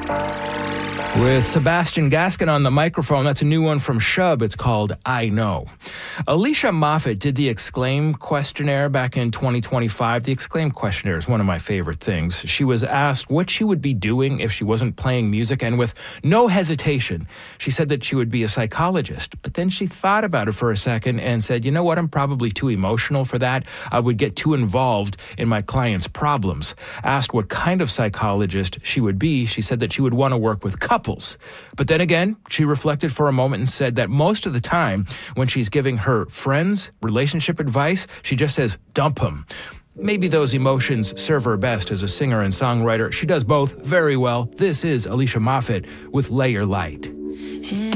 With Sebastian Gaskin on the microphone. That's a new one from Shub. It's called I Know. Alicia Moffett did the Exclaim questionnaire back in 2025. The Exclaim questionnaire is one of my favorite things. She was asked what she would be doing if she wasn't playing music, and with no hesitation, she said that she would be a psychologist. But then she thought about it for a second and said, you know what, I'm probably too emotional for that. I would get too involved in my clients' problems. Asked what kind of psychologist she would be, she said that she would want to work with couples. But then again, she reflected for a moment and said that most of the time when she's giving her friends relationship advice, she just says, dump them. Maybe those emotions serve her best as a singer and songwriter. She does both very well. This is Alicia Moffett with Lay Your Light.